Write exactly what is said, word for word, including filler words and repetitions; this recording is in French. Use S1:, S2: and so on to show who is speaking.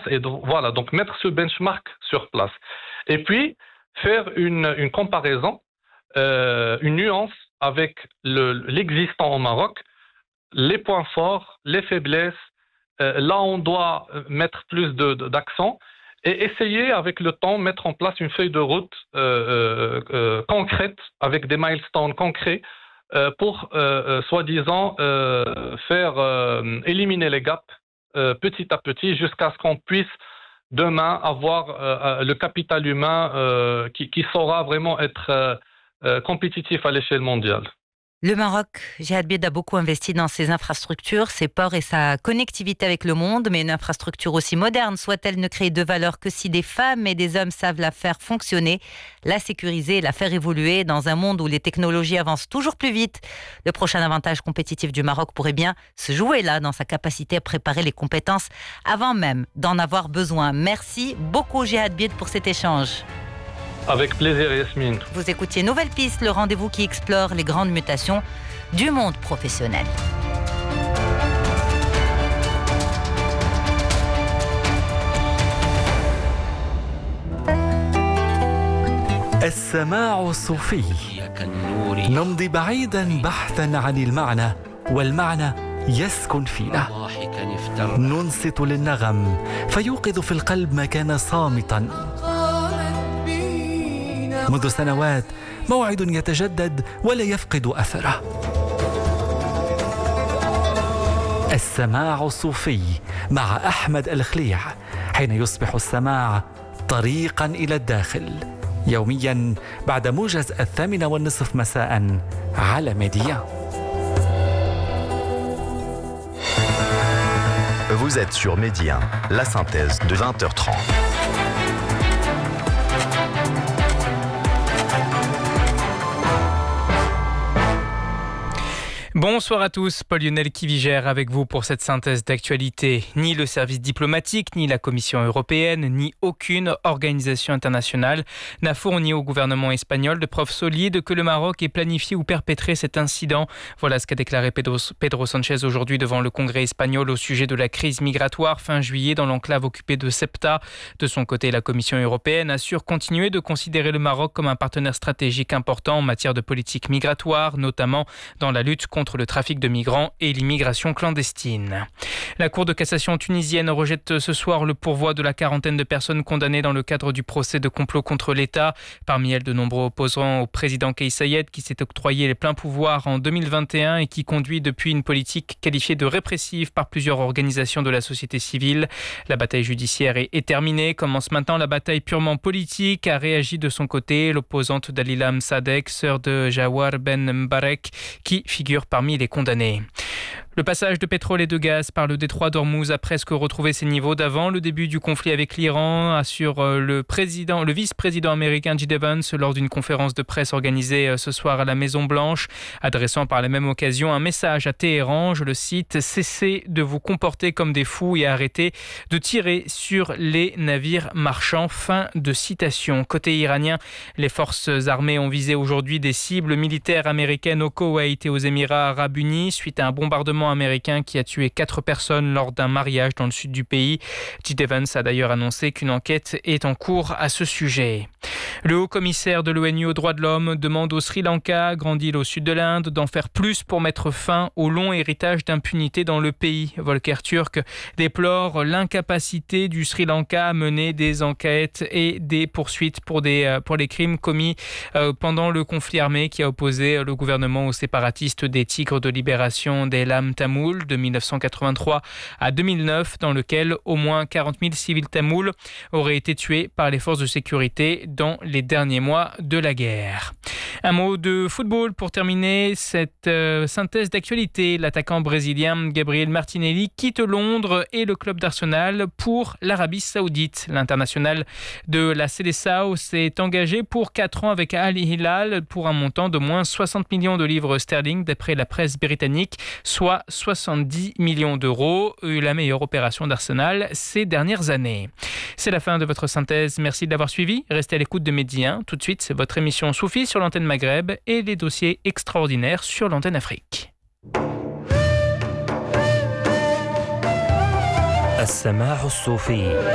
S1: Et donc, voilà, donc mettre ce benchmark sur place. Et puis, faire une, une comparaison, euh, une nuance avec le, l'existant au Maroc, les points forts, les faiblesses, euh, là on doit mettre plus de, de, d'accent et essayer avec le temps mettre en place une feuille de route euh, euh, concrète avec des milestones concrets euh, pour euh, soi-disant euh, faire euh, éliminer les gaps euh, petit à petit jusqu'à ce qu'on puisse demain avoir euh, le capital humain euh, qui, qui saura vraiment être euh, euh, compétitif à l'échelle mondiale.
S2: Le Maroc, Jihad Bied, a beaucoup investi dans ses infrastructures, ses ports et sa connectivité avec le monde, mais une infrastructure aussi moderne soit-elle ne crée de valeur que si des femmes et des hommes savent la faire fonctionner, la sécuriser et la faire évoluer dans un monde où les technologies avancent toujours plus vite. Le prochain avantage compétitif du Maroc pourrait bien se jouer là, dans sa capacité à préparer les compétences avant même d'en avoir besoin. Merci beaucoup Jihad Bied pour cet échange.
S1: Avec plaisir, Yasmine.
S2: Vous écoutiez Nouvelle Piste, le rendez-vous qui explore les grandes mutations du monde professionnel.
S3: السماع الصوفي. نمضي بعيدا بحثا عن المعنى والمعنى يسكن فينا. ننصت للنغم فيوقظ في القلب ما كان صامتا. منذ سنوات موعد يتجدد ولا يفقد أثره. السماع الصوفي مع أحمد الخليع، حين يصبح السماع طريقا إلى الداخل، يوميا بعد موجز الثامنة والنصف مساء على ميديا.
S4: Vous êtes sur Média, la synthèse de vingt heures trente.
S5: Bonsoir à tous, Paul-Lionel Kivigère avec vous pour cette synthèse d'actualité. Ni le service diplomatique, ni la Commission européenne, ni aucune organisation internationale n'a fourni au gouvernement espagnol de preuves solides que le Maroc ait planifié ou perpétré cet incident. Voilà ce qu'a déclaré Pedro, Pedro Sanchez aujourd'hui devant le Congrès espagnol au sujet de la crise migratoire fin juillet dans l'enclave occupée de Ceuta. De son côté, la Commission européenne assure continuer de considérer le Maroc comme un partenaire stratégique important en matière de politique migratoire, notamment dans la lutte contre le trafic de migrants et l'immigration clandestine. La Cour de cassation tunisienne rejette ce soir le pourvoi de la quarantaine de personnes condamnées dans le cadre du procès de complot contre l'État. Parmi elles, de nombreux opposants au président Kais Saied qui s'est octroyé les pleins pouvoirs en deux mille vingt et un et qui conduit depuis une politique qualifiée de répressive par plusieurs organisations de la société civile. La bataille judiciaire est, est terminée. Commence maintenant la bataille purement politique, a réagi de son côté l'opposante Dalila Msadek, sœur de Jawar Ben Mbarek, qui figure parmi les condamnés. Le passage de pétrole et de gaz par le détroit d'Ormuz a presque retrouvé ses niveaux d'avant le début du conflit avec l'Iran, assure le président, le vice-président américain J D Vance lors d'une conférence de presse organisée ce soir à la Maison-Blanche, adressant par la même occasion un message à Téhéran, je le cite, « Cessez de vous comporter comme des fous et arrêtez de tirer sur les navires marchands ». Fin de citation. Côté iranien, les forces armées ont visé aujourd'hui des cibles militaires américaines au Koweït et aux Émirats arabes unis suite à un bombardement américain qui a tué quatre personnes lors d'un mariage dans le sud du pays. J D Vance a d'ailleurs annoncé qu'une enquête est en cours à ce sujet. Le haut-commissaire de l'ONU aux droits de l'homme demande au Sri Lanka, grande île au sud de l'Inde, d'en faire plus pour mettre fin au long héritage d'impunité dans le pays. Volker Turk déplore l'incapacité du Sri Lanka à mener des enquêtes et des poursuites pour, des, pour les crimes commis pendant le conflit armé qui a opposé le gouvernement aux séparatistes des Tigres de libération des Lames Tamouls de dix-neuf cent quatre-vingt-trois à deux mille neuf, dans lequel au moins quarante mille civils tamouls auraient été tués par les forces de sécurité dans les derniers mois de la guerre. Un mot de football pour terminer cette euh, synthèse d'actualité. L'attaquant brésilien Gabriel Martinelli quitte Londres et le club d'Arsenal pour l'Arabie Saoudite. L'international de la Seleção s'est engagé pour quatre ans avec Al Hilal pour un montant de moins soixante millions de livres sterling d'après la presse britannique, soit soixante-dix millions d'euros. La meilleure opération d'Arsenal ces dernières années. C'est la fin de votre synthèse. Merci de l'avoir suivi. Restez à l'écoute de Medi un. Tout de suite, c'est votre émission Soufi sur l'antenne Maghreb et les dossiers extraordinaires sur l'antenne Afrique.
S6: السماع الصوفي